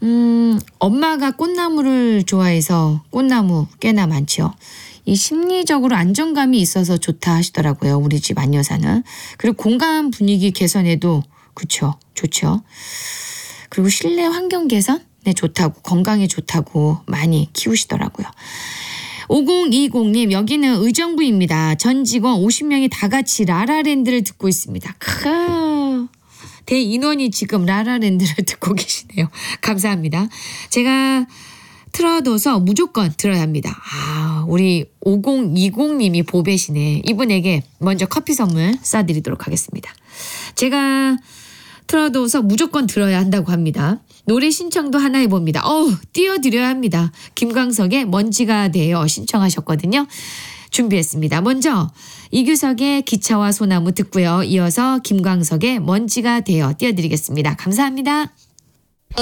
엄마가 꽃나무를 좋아해서 꽃나무 꽤나 많죠. 이 심리적으로 안정감이 있어서 좋다 하시더라고요. 우리 집 안여사는. 그리고 공간 분위기 개선에도 그쵸, 좋죠. 그리고 실내 환경 개선? 네, 좋다고, 건강에 좋다고 많이 키우시더라고요. 5020님, 여기는 의정부입니다. 전 직원 50명이 다 같이 라라랜드를 듣고 있습니다. 대인원이 지금 라라랜드를 듣고 계시네요. 감사합니다. 제가 틀어둬서 무조건 들어야 합니다. 우리 5020님이 보배시네. 이분에게 먼저 커피 선물 쏴드리도록 하겠습니다. 제가 틀어둬서 무조건 들어야 한다고 합니다. 노래 신청도 하나 해봅니다. 띄워드려야 합니다. 김광석의 먼지가 되어 신청하셨거든요. 준비했습니다. 먼저 이규석의 기차와 소나무 듣고요. 이어서 김광석의 먼지가 되어 띄워드리겠습니다. 감사합니다.